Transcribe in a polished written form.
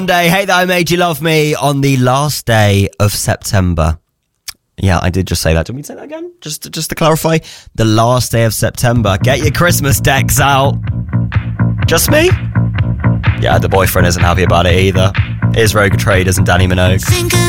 Monday, Hate That I Made You Love Me on the last day of September. Yeah, I did just say that. Didn't we say that again? Just to clarify, the last day of September. Get your Christmas decks out. Just me? Yeah, the boyfriend isn't happy about it either. Here's Rogue Traders and Danny Minogue.